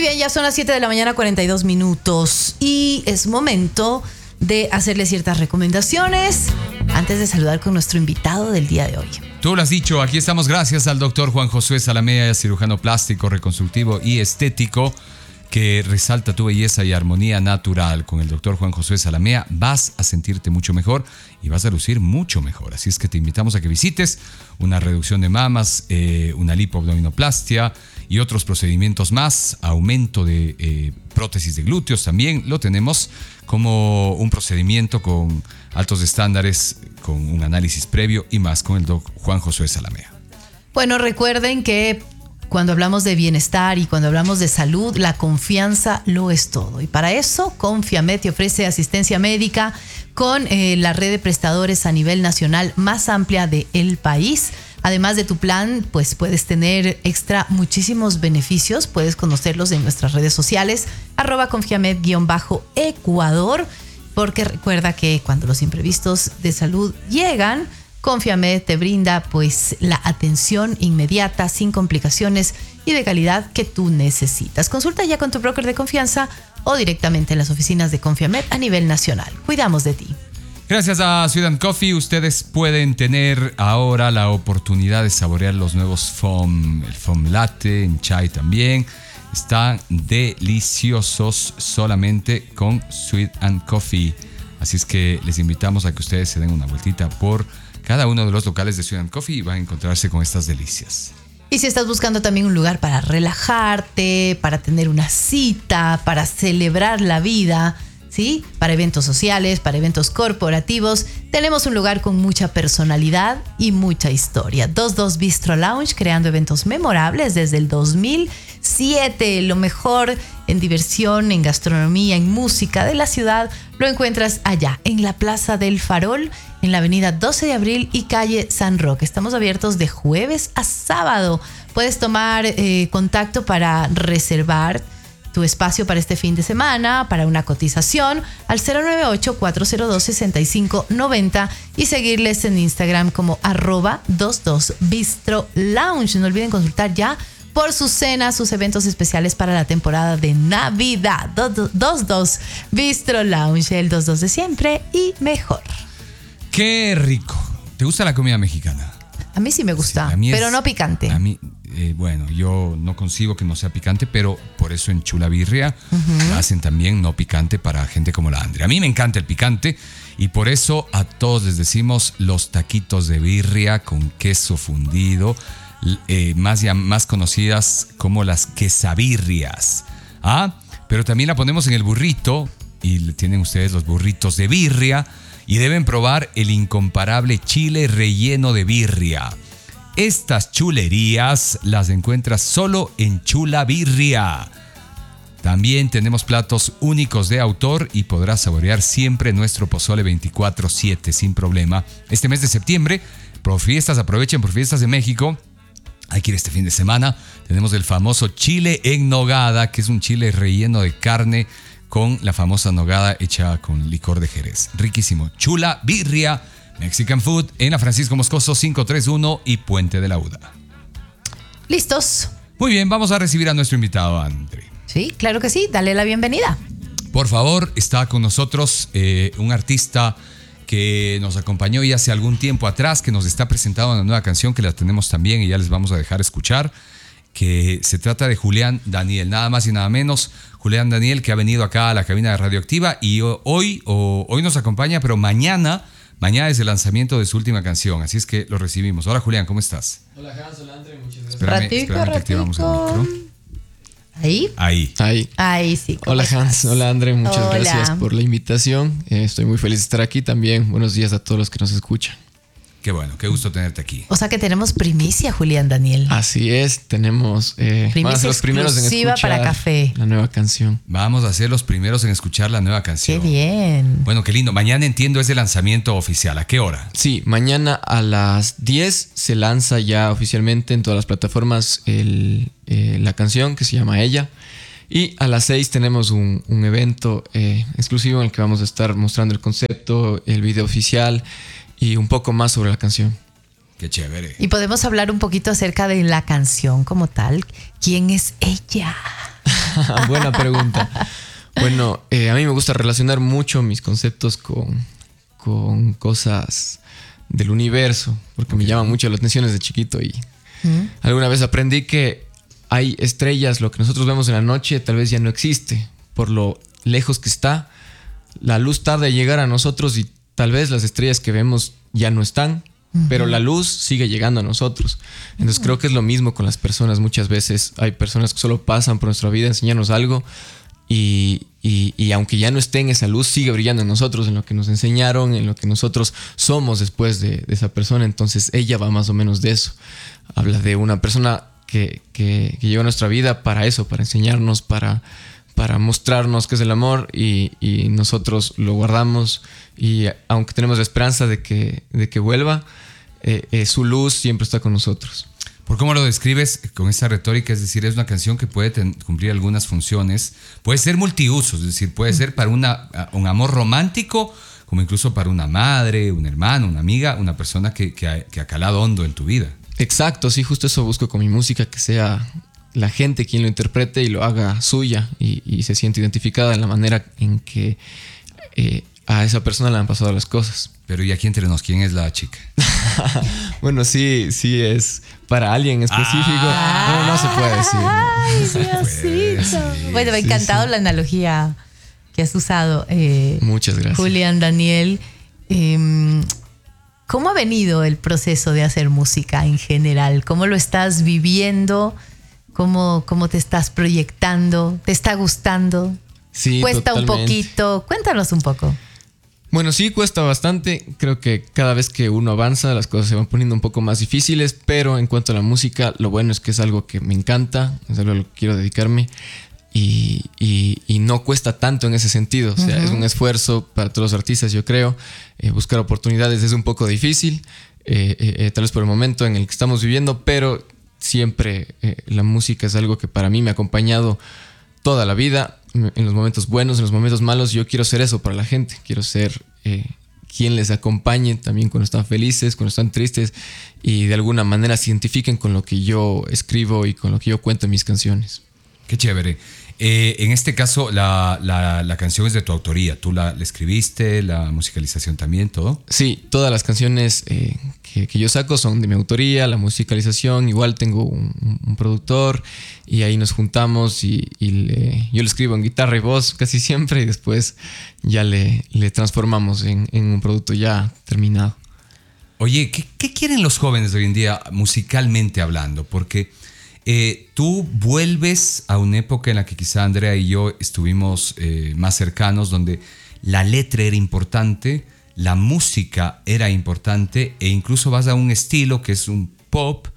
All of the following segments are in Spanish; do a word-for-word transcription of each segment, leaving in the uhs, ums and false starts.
bien, ya son las siete de la mañana, cuarenta y dos minutos. Y es momento de hacerle ciertas recomendaciones antes de saludar con nuestro invitado del día de hoy. Tú lo has dicho, aquí estamos gracias al doctor Juan Josué Zalamea, cirujano plástico, reconstructivo y estético, que resalta tu belleza y armonía natural. Con el doctor Juan Josué Zalamea vas a sentirte mucho mejor y vas a lucir mucho mejor. Así es que te invitamos a que visites una reducción de mamas, eh, una lipoabdominoplastia y otros procedimientos más. Aumento de eh, prótesis de glúteos también lo tenemos como un procedimiento con altos estándares, con un análisis previo y más con el doctor Juan Josué Zalamea. Bueno, recuerden que cuando hablamos de bienestar y cuando hablamos de salud, la confianza lo es todo. Y para eso, Confiamed te ofrece asistencia médica con eh, la red de prestadores a nivel nacional más amplia del país. Además de tu plan, pues puedes tener extra muchísimos beneficios. Puedes conocerlos en nuestras redes sociales, arroba Confiamed-Ecuador, porque recuerda que cuando los imprevistos de salud llegan, Confiamed te brinda pues la atención inmediata, sin complicaciones y de calidad que tú necesitas. Consulta ya con tu broker de confianza o directamente en las oficinas de Confiamed a nivel nacional. Cuidamos de ti. Gracias a Sweet Coffee, ustedes pueden tener ahora la oportunidad de saborear los nuevos foam, el foam latte, en chai también. Están deliciosos solamente con Sweet Coffee. Así es que les invitamos a que ustedes se den una vueltita por cada uno de los locales de Sweet Coffee y van a encontrarse con estas delicias. Y si estás buscando también un lugar para relajarte, para tener una cita, para celebrar la vida, ¿sí? Para eventos sociales, para eventos corporativos, tenemos un lugar con mucha personalidad y mucha historia. veintidos Bistro Lounge, creando eventos memorables desde el dos mil siete. Lo mejor en diversión, en gastronomía, en música de la ciudad, lo encuentras allá, en la Plaza del Farol, en la avenida doce de abril y calle San Roque. Estamos abiertos de jueves a sábado. Puedes tomar eh, contacto para reservar tu espacio para este fin de semana, para una cotización, al cero nueve ocho, cuatro cero dos, seis cinco nueve cero y seguirles en Instagram como arroba veintidos Bistro Lounge. No olviden consultar ya por sus cenas, sus eventos especiales para la temporada de Navidad. veintidos Bistro Lounge, el veintidos de siempre y mejor. ¡Qué rico! ¿Te gusta la comida mexicana? A mí sí me gusta, sí, pero es, no picante. A mí, eh, bueno, yo no concibo que no sea picante, pero por eso en Chula Birria uh-huh. hacen también no picante para gente como la Andrea. A mí me encanta el picante y por eso a todos les decimos los taquitos de birria con queso fundido, eh, más, ya, más conocidas como las quesabirrias. ¿Ah? Pero también la ponemos en el burrito y tienen ustedes los burritos de birria. Y deben probar el incomparable chile relleno de birria. Estas chulerías las encuentras solo en Chula Birria. También tenemos platos únicos de autor y podrás saborear siempre nuestro pozole veinticuatro siete sin problema. Este mes de septiembre, por fiestas, aprovechen por fiestas de México. Hay que ir este fin de semana. Tenemos el famoso chile en nogada, que es un chile relleno de carne con la famosa nogada hecha con licor de Jerez. Riquísimo. Chula Birria, Mexican Food, en la Francisco Moscoso quinientos treinta y uno y Puente de la Uda. ¿Listos? Muy bien, vamos a recibir a nuestro invitado, André. Sí, claro que sí. Dale la bienvenida. Por favor, está con nosotros eh, un artista que nos acompañó ya hace algún tiempo atrás, que nos está presentando una nueva canción que la tenemos también y ya les vamos a dejar escuchar, que se trata de Julián Daniel, nada más y nada menos. Julián Daniel, que ha venido acá a la cabina de Radioactiva y hoy, o, hoy nos acompaña, pero mañana, mañana es el lanzamiento de su última canción, así es que lo recibimos. Hola Julián, ¿cómo estás? Hola Hans, hola André, muchas gracias. Espérame, ratico, espérame que activamos el micro. ¿Ahí? Ahí. Ahí. Ahí sí. Hola estás? Hans, hola André, muchas hola. gracias por la invitación. Eh, estoy muy feliz de estar aquí también. Buenos días a todos los que nos escuchan. Qué bueno, qué gusto tenerte aquí. O sea que tenemos primicia, Julián Daniel. Así es, tenemos eh, primicia vamos a ser los primeros en escuchar para Café. La nueva canción. Vamos a ser los primeros en escuchar la nueva canción. Qué bien. Bueno, qué lindo. Mañana entiendo es el lanzamiento oficial. ¿A qué hora? Sí, mañana a las diez se lanza ya oficialmente en todas las plataformas el, eh, la canción que se llama Ella. Y a las seis tenemos un, un evento eh, exclusivo en el que vamos a estar mostrando el concepto, el video oficial y un poco más sobre la canción. Qué chévere. Y podemos hablar un poquito acerca de la canción como tal. ¿Quién es ella? Buena pregunta. Bueno, eh, a mí me gusta relacionar mucho mis conceptos con, con cosas del universo, porque okay. me llaman mucho la atención desde chiquito y ¿Mm? alguna vez aprendí que hay estrellas, lo que nosotros vemos en la noche tal vez ya no existe, por lo lejos que está. La luz tarda en llegar a nosotros y tal vez las estrellas que vemos ya no están, uh-huh. pero la luz sigue llegando a nosotros. Entonces uh-huh. creo que es lo mismo con las personas. Muchas veces hay personas que solo pasan por nuestra vida a enseñarnos algo y, y, y aunque ya no estén, esa luz sigue brillando en nosotros, en lo que nos enseñaron, en lo que nosotros somos después de, de esa persona. Entonces ella va más o menos de eso. Habla de una persona que, que, que llegó a nuestra vida para eso, para enseñarnos, para... para mostrarnos qué es el amor y, y nosotros lo guardamos y aunque tenemos la esperanza de que, de que vuelva, eh, eh, su luz siempre está con nosotros. Por cómo lo describes con esa retórica, es decir, es una canción que puede ten, cumplir algunas funciones, puede ser multiusos, es decir, puede ser para una, un amor romántico, como incluso para una madre, un hermano, una amiga, una persona que, que, ha, que ha calado hondo en tu vida. Exacto, sí, justo eso busco con mi música, que sea la gente quien lo interprete y lo haga suya y, y se siente identificada en la manera en que eh, a esa persona le han pasado las cosas. Pero y aquí entre nos, ¿quién es la chica? Bueno, sí, sí es para alguien específico. Ah, no, no se puede decir. Ay, Diosito. Sí, bueno, me ha encantado sí, sí. la analogía que has usado. Eh, Muchas gracias. Julián, Daniel, eh, ¿cómo ha venido el proceso de hacer música en general? ¿Cómo lo estás viviendo? ¿Cómo, ¿Cómo te estás proyectando? ¿Te está gustando? Sí, ¿Cuesta totalmente. un poquito? Cuéntanos un poco. Bueno, sí, cuesta bastante. Creo que cada vez que uno avanza, las cosas se van poniendo un poco más difíciles. Pero en cuanto a la música, lo bueno es que es algo que me encanta. Es algo a lo que quiero dedicarme. Y, y, y no cuesta tanto en ese sentido. O sea, uh-huh. es un esfuerzo para todos los artistas, yo creo. Eh, buscar oportunidades es un poco difícil. Eh, eh, eh, tal vez por el momento en el que estamos viviendo, pero... Siempre eh, la música es algo que para mí me ha acompañado toda la vida, en los momentos buenos, en los momentos malos. Yo quiero ser eso para la gente, quiero ser eh, quien les acompañe también cuando están felices, cuando están tristes y de alguna manera se identifiquen con lo que yo escribo y con lo que yo cuento en mis canciones. Qué chévere. Eh, en este caso, la, la, la canción es de tu autoría. ¿Tú la, la escribiste, la musicalización también, todo? Sí, todas las canciones eh, que, que yo saco son de mi autoría, la musicalización. Igual tengo un, un productor y ahí nos juntamos y, y le, yo le escribo en guitarra y voz casi siempre y después ya le, le transformamos en, en un producto ya terminado. Oye, ¿qué, ¿qué quieren los jóvenes de hoy en día musicalmente hablando? Porque... Eh, tú vuelves a una época en la que quizá Andrea y yo estuvimos eh, más cercanos, donde la letra era importante, la música era importante e incluso vas a un estilo que es un pop,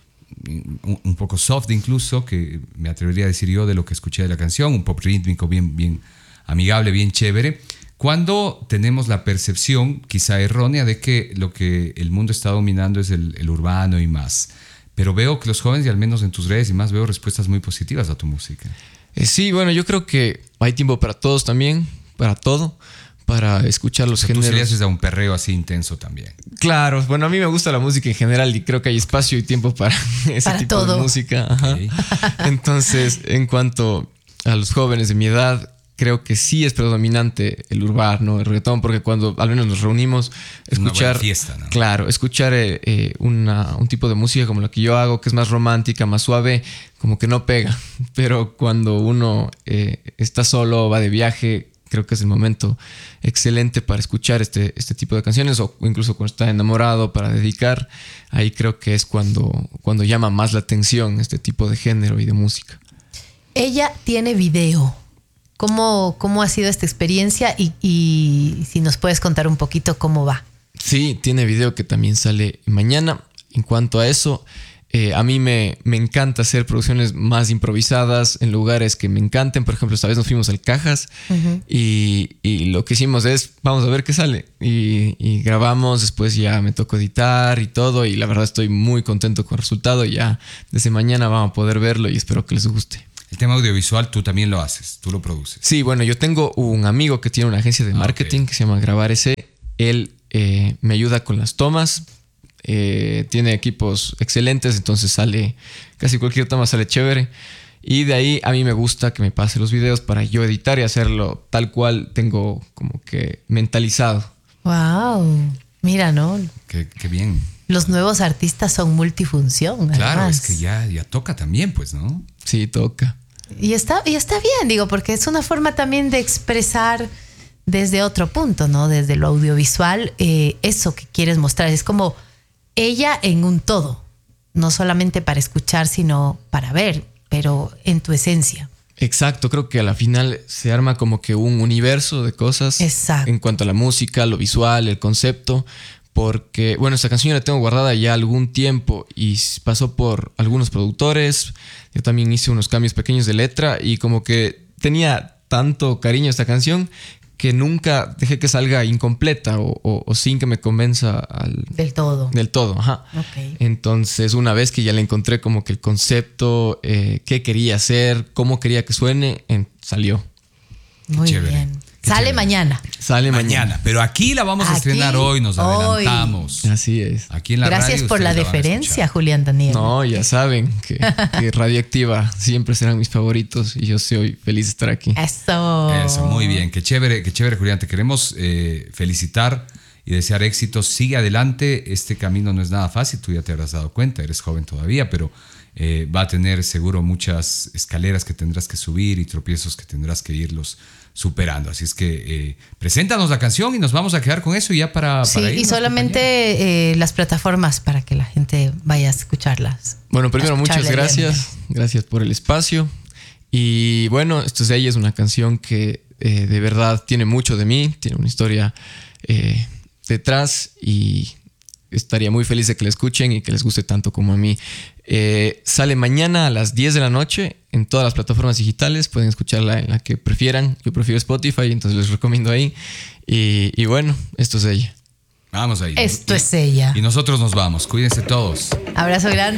un, un poco soft incluso, que me atrevería a decir yo de lo que escuché de la canción, un pop rítmico bien, bien amigable, bien chévere, cuando tenemos la percepción quizá errónea de que lo que el mundo está dominando es el, el urbano y más. Pero veo que los jóvenes, y al menos en tus redes y más, veo respuestas muy positivas a tu música. Eh, sí, bueno, yo creo que hay tiempo para todos también, para todo, para escuchar los géneros. Tú sí le haces a un perreo así intenso también. Claro, bueno, a mí me gusta la música en general y creo que hay espacio y tiempo para ese para tipo todo. de música. Ajá. Okay. Entonces, en cuanto a los jóvenes de mi edad, creo que sí es predominante el urbano, el reggaetón, porque cuando al menos nos reunimos, escuchar, una fiesta, ¿no? Claro, escuchar eh, eh, una, un tipo de música como la que yo hago, que es más romántica, más suave, como que no pega. Pero cuando uno eh, está solo, va de viaje, creo que es el momento excelente para escuchar este, este tipo de canciones, o incluso cuando está enamorado para dedicar. Ahí creo que es cuando, cuando llama más la atención este tipo de género y de música. Ella tiene video. ¿Cómo, ¿Cómo ha sido esta experiencia? Y, y si nos puedes contar un poquito cómo va. Sí, tiene video que también sale mañana. En cuanto a eso, eh, a mí me, me encanta hacer producciones más improvisadas en lugares que me encanten. Por ejemplo, esta vez nos fuimos al Cajas uh-huh. y, y lo que hicimos es, vamos a ver qué sale. Y, y grabamos, después ya me tocó editar y todo. Y la verdad estoy muy contento con el resultado. Ya desde mañana vamos a poder verlo y espero que les guste. El tema audiovisual tú también lo haces, tú lo produces. Sí, bueno, yo tengo un amigo que tiene una agencia de marketing ah, okay. que se llama Grabar ese. Él eh, me ayuda con las tomas, eh, tiene equipos excelentes, entonces sale, casi cualquier toma sale chévere. Y de ahí a mí me gusta que me pase los videos para yo editar y hacerlo tal cual tengo como que mentalizado. Wow. Mira, ¿no? Qué, qué bien. Los nuevos artistas son multifunción. Claro, además. es que ya, ya toca también, pues, ¿no? Sí, toca. Y está, y está bien, digo, porque es una forma también de expresar desde otro punto, ¿no? Desde lo audiovisual, eh, eso que quieres mostrar. Es como ella en un todo. No solamente para escuchar, sino para ver, pero en tu esencia. Exacto, creo que a la final se arma como que un universo de cosas. Exacto. En cuanto a la música, lo visual, el concepto. Porque, bueno, esta canción yo la tengo guardada ya algún tiempo y pasó por algunos productores. Yo también hice unos cambios pequeños de letra y como que tenía tanto cariño a esta canción que nunca dejé que salga incompleta o, o, o sin que me convenza al, Del todo. del todo. Ajá. Ok. Entonces, una vez que ya le encontré como que el concepto, eh, qué quería hacer, cómo quería que suene, en- salió. Muy chévere, bien. qué Sale chévere. mañana. Sale mañana. Mañana. Pero aquí la vamos a Aquí, estrenar hoy, nos hoy. adelantamos. Así es. Aquí en la Gracias radio por la ustedes van a deferencia, escuchar. Julián Daniel. No, ya saben que, que Radioactiva siempre serán mis favoritos y yo soy feliz de estar aquí. Eso. Eso, muy bien. Qué chévere, qué chévere, Julián. Te queremos eh, felicitar y desear éxito. Sigue adelante. Este camino no es nada fácil. Tú ya te habrás dado cuenta. Eres joven todavía, pero eh, va a tener seguro muchas escaleras que tendrás que subir y tropiezos que tendrás que irlos superando. Así es que eh, preséntanos la canción y nos vamos a quedar con eso ya para, Sí, para y irnos, solamente eh, las plataformas para que la gente vaya a escucharlas. Bueno, primero, A muchas escucharle gracias. Gracias por el espacio. Y bueno, esto es ella, es una canción que eh, de verdad tiene mucho de mí, tiene una historia eh, detrás y estaría muy feliz de que la escuchen y que les guste tanto como a mí. Eh, sale mañana a las diez de la noche en todas las plataformas digitales. Pueden escucharla en la que prefieran. Yo prefiero Spotify, entonces les recomiendo ahí. Y, y bueno, esto es ella. Vamos ahí. Esto Y- es ella. Y nosotros nos vamos. Cuídense todos. Abrazo grande.